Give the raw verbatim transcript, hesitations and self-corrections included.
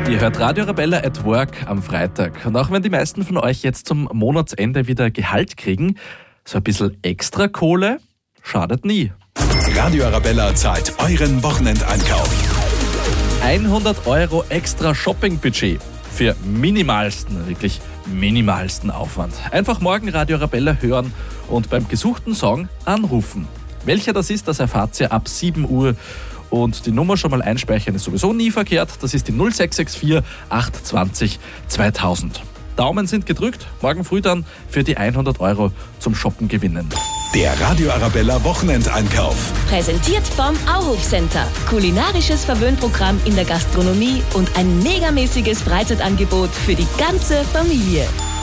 Ihr hört Radio Arabella at Work am Freitag. Und auch wenn die meisten von euch jetzt zum Monatsende wieder Gehalt kriegen, so ein bisschen extra Kohle schadet nie. Radio Arabella zahlt euren Wochenendeinkauf. hundert Euro extra Shoppingbudget für minimalsten, wirklich minimalsten Aufwand. Einfach morgen Radio Arabella hören und beim gesuchten Song anrufen. Welcher das ist, das erfahrt ihr ab sieben Uhr. Und die Nummer schon mal einspeichern ist sowieso nie verkehrt. Das ist die null sechs sechs vier acht zwei null zweitausend. Daumen sind gedrückt. Morgen früh dann für die hundert Euro zum Shoppen gewinnen. Der Radio Arabella Wochenendeinkauf. Präsentiert vom Auhof Center. Kulinarisches Verwöhnprogramm in der Gastronomie und ein megamäßiges Freizeitangebot für die ganze Familie.